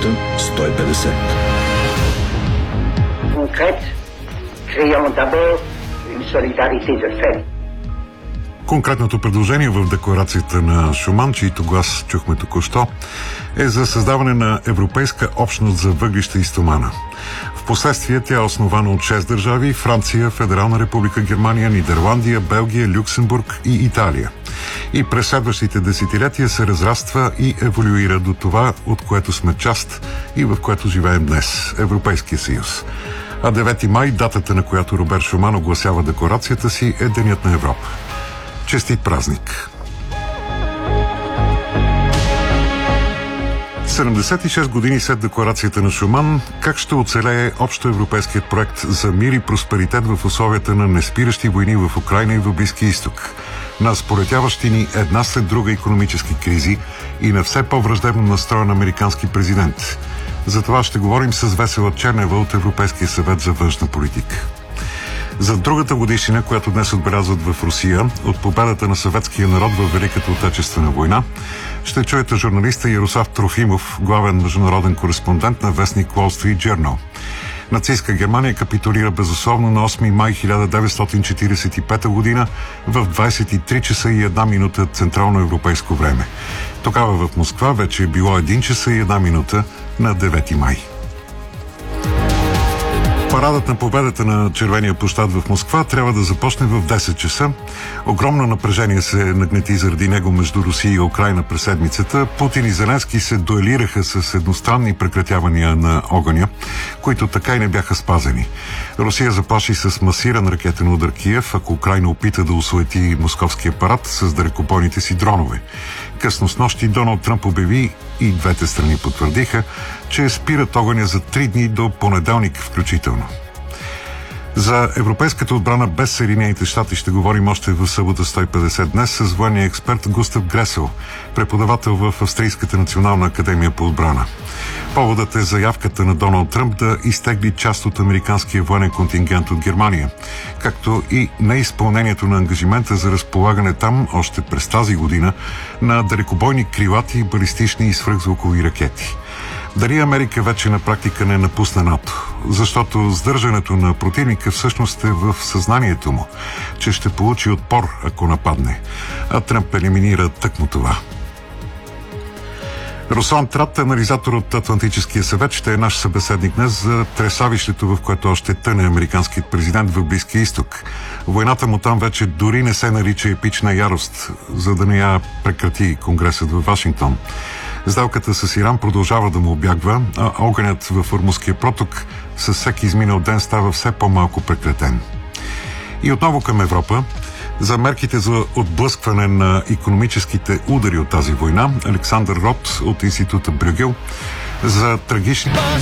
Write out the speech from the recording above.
Субота 150. Concret, créons d'abord une solidarité de fait. Конкретното предложение в декларацията на Шуман, чийто глас чухме току-що, е за създаване на Европейска общност за въглища и стомана. Впоследствие тя е основана от 6 държави – Франция, Федерална република Германия, Нидерландия, Белгия, Люксембург и Италия. И през следващите десетилетия се разраства и еволюира до това, от което сме част и в което живеем днес – Европейския съюз. А 9 май, датата на която Робер Шуман огласява декларацията си, е Денят на Европа. Честит празник! 76 години след декларацията на Шуман, как ще оцелее общоевропейският проект за мир и просперитет в условията на неспиращи войни в Украйна и в Близкия изток, на споретяващи ни една след друга икономически кризи и на все по-враждебно настроен американски президент? За това ще говорим с Весела Чернева от Европейския съвет за външна политика. За другата годишнина, която днес отбелязват в Русия, от победата на съветския народ във Великата отечествена война, ще чуете журналиста Ярослав Трофимов, главен международен кореспондент на вестник Wall Street Journal. Нацистска Германия капитулира безусловно на 8 май 1945 година в 23 часа и 1 минута централно европейско време. Тогава в Москва вече е било 1 часа и 1 минута на 9 май. Парадът на победата на Червения площад в Москва трябва да започне в 10 часа. Огромно напрежение се нагнети заради него между Русия и Украйна през седмицата. Путин и Зеленски се дуелираха с едностранни прекратявания на огъня, които така и не бяха спазени. Русия заплаши с масиран ракетен удар Киев, ако Украйна опита да осуети московския парад с далекобойните си дронове. Късно снощи Доналд Тръмп обяви, и двете страни потвърдиха, че спират огъня за 3 дни до понеделник включително. За европейската отбрана без Съединените щати ще говорим още в събота 150 днес с военния експерт Густав Гресел, преподавател в Австрийската национална академия по отбрана. Поводът е заявката на Доналд Тръмп да изтегли част от американския военен контингент от Германия, както и неизпълнението на ангажимента за разполагане там още през тази година на далекобойни крилати, балистични и свръхзвукови ракети. Дали Америка вече на практика не напусна НАТО? Защото сдържането на противника всъщност е в съзнанието му, че ще получи отпор, ако нападне. А Тръмп елиминира тъкмо това. Руслан Трат, анализатор от Атлантическия съвет, ще е наш събеседник днес за тресавището, в което още тъне американският президент в Близкия изток. Войната му там вече дори не се нарича епична ярост, за да не я прекрати Конгресът в Вашингтон. Сделката с Иран продължава да му обягва, а огънят във Ормузския проток със всеки изминал ден става все по-малко прекратен. И отново към Европа. За мерките за отблъскване на икономическите удари от тази война, Александър Рот от Института Брюгел, за трагични...